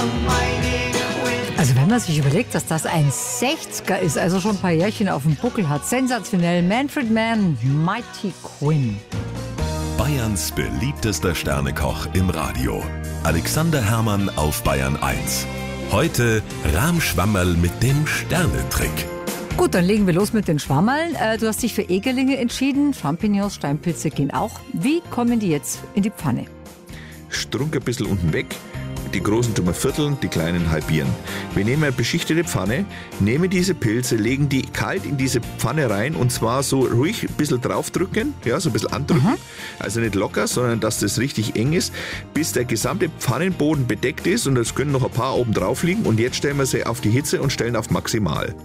Also wenn man sich überlegt, dass das ein 60er ist, also schon ein paar Jährchen auf dem Buckel hat, sensationell. Manfred Mann, Mighty Quinn. Bayerns beliebtester Sternekoch im Radio. Alexander Herrmann auf Bayern 1. Heute Rahmschwammerl mit dem Sternetrick. Gut, dann legen wir los mit den Schwammerln. Du hast dich für Egerlinge entschieden. Champignons, Steinpilze gehen auch. Wie kommen die jetzt in die Pfanne? Strunk ein bisschen unten weg. Die großen tun wir vierteln, die kleinen halbieren. Wir nehmen eine beschichtete Pfanne, nehmen diese Pilze, legen die kalt in diese Pfanne rein und zwar so ruhig ein bisschen draufdrücken, ja, so ein bisschen andrücken. Also nicht locker, sondern dass das richtig eng ist, bis der gesamte Pfannenboden bedeckt ist und es können noch ein paar oben drauf liegen und jetzt stellen wir sie auf die Hitze und stellen auf maximal.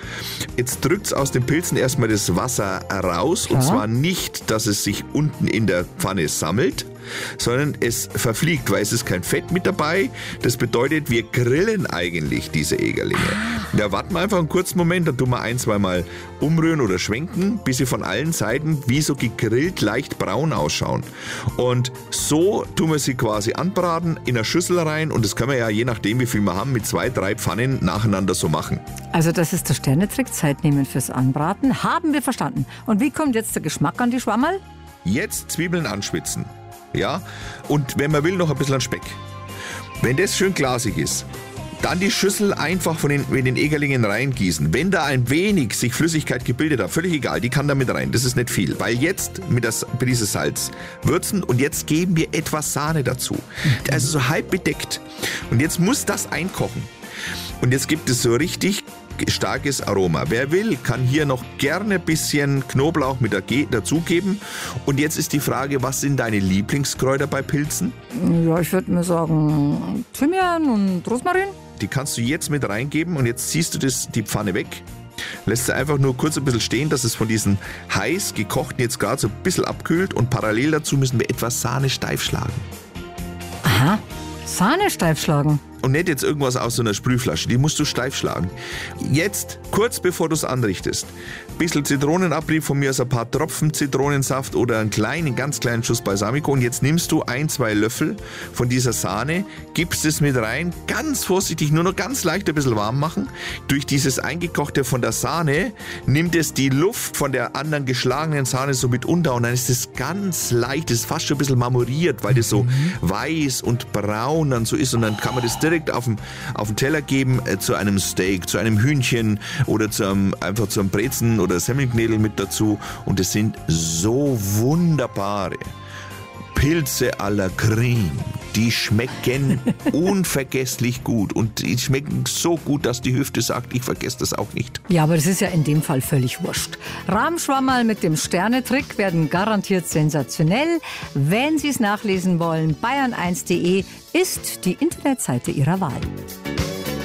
Jetzt drückt es aus den Pilzen erstmal das Wasser raus und zwar nicht, dass es sich unten in der Pfanne sammelt, sondern es verfliegt, weil es ist kein Fett mit dabei. Das bedeutet, wir grillen eigentlich diese Egerlinge. Da warten wir einfach einen kurzen Moment, dann tun wir ein-, zweimal umrühren oder schwenken, bis sie von allen Seiten wie so gegrillt leicht braun ausschauen. Und so tun wir sie quasi anbraten, in eine Schüssel rein und das können wir ja, je nachdem wie viel wir haben, mit 2, 3 Pfannen nacheinander so machen. Also das ist der Sternetrick, Zeit nehmen fürs Anbraten. Haben wir verstanden. Und wie kommt jetzt der Geschmack an die Schwammerl? Jetzt Zwiebeln anschwitzen. Ja, und wenn man will, noch ein bisschen an Speck. Wenn das schön glasig ist, dann die Schüssel einfach in den Egerlingen reingießen. Wenn da ein wenig sich Flüssigkeit gebildet hat, völlig egal, die kann da mit rein, das ist nicht viel. Weil jetzt mit dieses Salz würzen und jetzt geben wir etwas Sahne dazu. Also so halb bedeckt. Und jetzt muss das einkochen. Und jetzt gibt es so richtig starkes Aroma. Wer will, kann hier noch gerne ein bisschen Knoblauch mit dazugeben. Und jetzt ist die Frage, was sind deine Lieblingskräuter bei Pilzen? Ja, ich würde mir sagen Thymian und Rosmarin. Die kannst du jetzt mit reingeben und jetzt ziehst du die Pfanne weg. Lässt sie einfach nur kurz ein bisschen stehen, dass es von diesen heiß gekochten jetzt gerade so ein bisschen abkühlt und parallel dazu müssen wir etwas Sahne steif schlagen. Aha, Sahne steif schlagen. Und nicht jetzt irgendwas aus so einer Sprühflasche, die musst du steif schlagen. Jetzt, kurz bevor du es anrichtest, ein bisschen Zitronenabrieb, von mir aus ein paar Tropfen Zitronensaft oder einen ganz kleinen Schuss Balsamico. Und jetzt nimmst du 1, 2 Löffel von dieser Sahne, gibst es mit rein, ganz vorsichtig, nur noch ganz leicht ein bisschen warm machen. Durch dieses Eingekochte von der Sahne nimmt es die Luft von der anderen geschlagenen Sahne so mit unter und dann ist es ganz leicht, das ist fast schon ein bisschen marmoriert, weil das so weiß und braun dann so ist und dann kann man das direkt auf den Teller geben zu einem Steak, zu einem Hühnchen oder einfach zu einem Brezen oder Semmelknödel mit dazu. Und es sind so wunderbare Pilze à la Creme. Die schmecken unvergesslich gut und die schmecken so gut, dass die Hüfte sagt, ich vergesse das auch nicht. Ja, aber das ist ja in dem Fall völlig wurscht. Rahmschwammerl mit dem Sternetrick werden garantiert sensationell. Wenn Sie es nachlesen wollen, bayern1.de ist die Internetseite Ihrer Wahl.